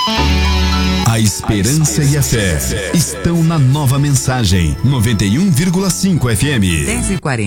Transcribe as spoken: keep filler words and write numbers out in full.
A esperança e a fé estão na Nova Mensagem noventa e um vírgula cinco F M. dez e quarenta